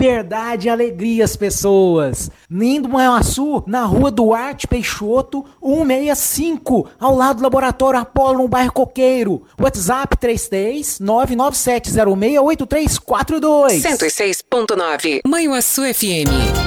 liberdade e alegria às pessoas. Lindo Manhuaçu, na rua Duarte Peixoto, 165, ao lado do Laboratório Apolo, no bairro Coqueiro. WhatsApp 33-997068342. 106.9 Manhuaçu FM.